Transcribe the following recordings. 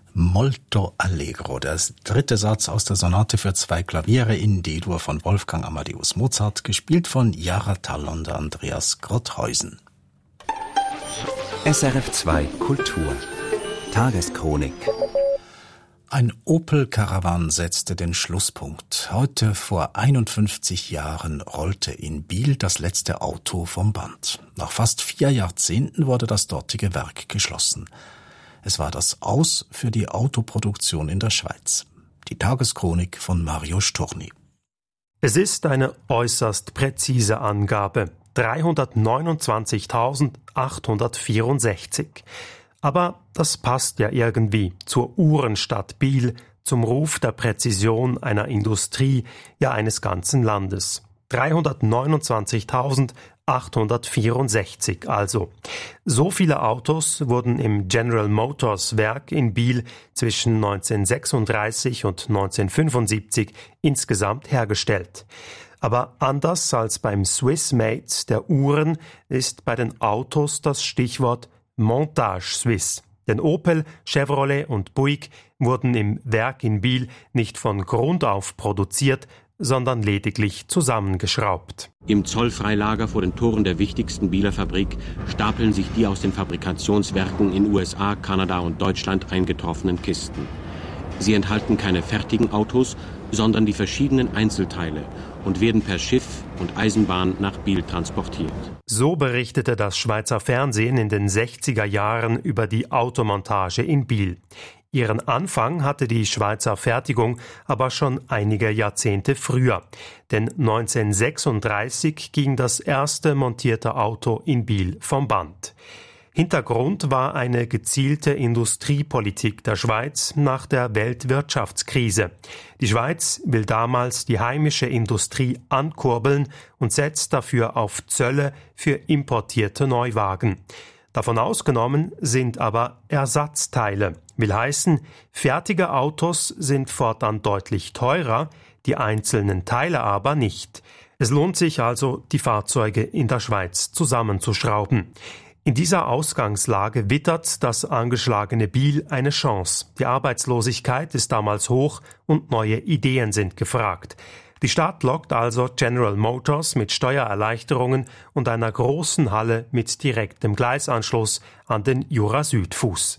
Molto Allegro, der dritte Satz aus der Sonate für 2 Klaviere in D-Dur von Wolfgang Amadeus Mozart, gespielt von Jara Thall und Andreas Grotthäusen. SRF 2 Kultur Tageschronik. Ein Opel Caravan setzte den Schlusspunkt. Heute vor 51 Jahren rollte in Biel das letzte Auto vom Band. Nach fast 4 Jahrzehnten wurde das dortige Werk geschlossen. Es war das Aus für die Autoproduktion in der Schweiz. Die Tageschronik von Mario Sturni. Es ist eine äußerst präzise Angabe. 329.864. Aber das passt ja irgendwie zur Uhrenstadt Biel, zum Ruf der Präzision einer Industrie, ja eines ganzen Landes. 329.864 also. So viele Autos wurden im General Motors Werk in Biel zwischen 1936 und 1975 insgesamt hergestellt. Aber anders als beim Swiss Made der Uhren ist bei den Autos das Stichwort Montage Suisse. Denn Opel, Chevrolet und Buick wurden im Werk in Biel nicht von Grund auf produziert, sondern lediglich zusammengeschraubt. Im Zollfreilager vor den Toren der wichtigsten Bieler Fabrik stapeln sich die aus den Fabrikationswerken in USA, Kanada und Deutschland eingetroffenen Kisten. Sie enthalten keine fertigen Autos, sondern die verschiedenen Einzelteile und werden per Schiff und Eisenbahn nach Biel transportiert. So berichtete das Schweizer Fernsehen in den 60er Jahren über die Automontage in Biel. Ihren Anfang hatte die Schweizer Fertigung aber schon einige Jahrzehnte früher. Denn 1936 ging das erste montierte Auto in Biel vom Band. Hintergrund war eine gezielte Industriepolitik der Schweiz nach der Weltwirtschaftskrise. Die Schweiz will damals die heimische Industrie ankurbeln und setzt dafür auf Zölle für importierte Neuwagen. Davon ausgenommen sind aber Ersatzteile. Will heißen, fertige Autos sind fortan deutlich teurer, die einzelnen Teile aber nicht. Es lohnt sich also, die Fahrzeuge in der Schweiz zusammenzuschrauben. In dieser Ausgangslage wittert das angeschlagene Biel eine Chance. Die Arbeitslosigkeit ist damals hoch und neue Ideen sind gefragt. Die Stadt lockt also General Motors mit Steuererleichterungen und einer großen Halle mit direktem Gleisanschluss an den Jura-Süd-Fuß.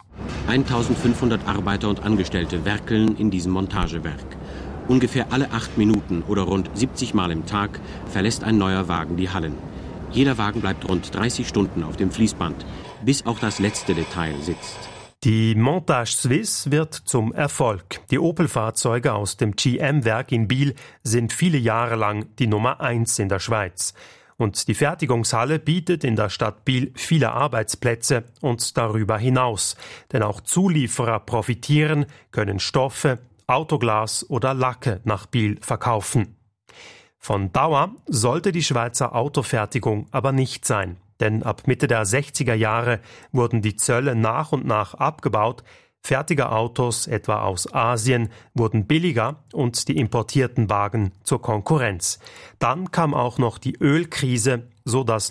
1500 Arbeiter und Angestellte werkeln in diesem Montagewerk. Ungefähr alle 8 Minuten oder rund 70 Mal im Tag verlässt ein neuer Wagen die Hallen. Jeder Wagen bleibt rund 30 Stunden auf dem Fließband, bis auch das letzte Detail sitzt. Die Montage Suisse wird zum Erfolg. Die Opel-Fahrzeuge aus dem GM-Werk in Biel sind viele Jahre lang die Nummer 1 in der Schweiz. Und die Fertigungshalle bietet in der Stadt Biel viele Arbeitsplätze und darüber hinaus. Denn auch Zulieferer profitieren, können Stoffe, Autoglas oder Lacke nach Biel verkaufen. Von Dauer sollte die Schweizer Autofertigung aber nicht sein, denn ab Mitte der 60er Jahre wurden die Zölle nach und nach abgebaut, fertige Autos, etwa aus Asien, wurden billiger und die importierten Wagen zur Konkurrenz. Dann kam auch noch die Ölkrise, so dass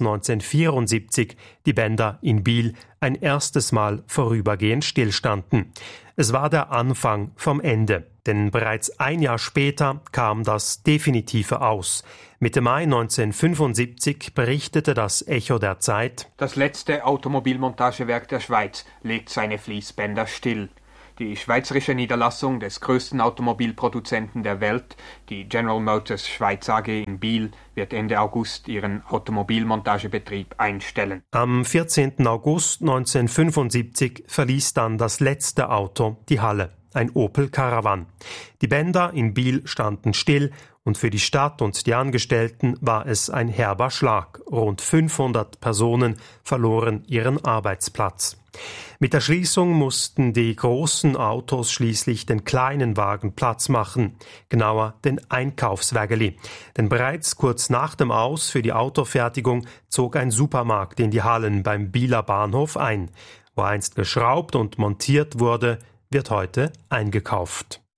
1974 die Bänder in Biel ein erstes Mal vorübergehend stillstanden. Es war der Anfang vom Ende, denn bereits ein Jahr später kam das definitive Aus. Mitte Mai 1975 berichtete das Echo der Zeit: Das letzte Automobilmontagewerk der Schweiz legt seine Fließbänder still. Die schweizerische Niederlassung des größten Automobilproduzenten der Welt, die General Motors Schweiz AG in Biel, wird Ende August ihren Automobilmontagebetrieb einstellen. Am 14. August 1975 verließ dann das letzte Auto die Halle, ein Opel Caravan. Die Bänder in Biel standen still und für die Stadt und die Angestellten war es ein herber Schlag. Rund 500 Personen verloren ihren Arbeitsplatz. Mit der Schließung mussten die großen Autos schließlich den kleinen Wagen Platz machen, genauer den Einkaufswägeli. Denn bereits kurz nach dem Aus für die Autofertigung zog ein Supermarkt in die Hallen beim Bieler Bahnhof ein. Wo einst geschraubt und montiert wurde, wird heute eingekauft.